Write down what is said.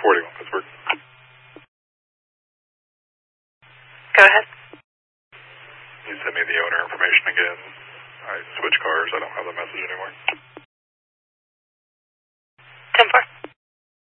41 Pittsburgh. Go ahead. You send me the owner information again. I switch cars. I don't have the message anymore.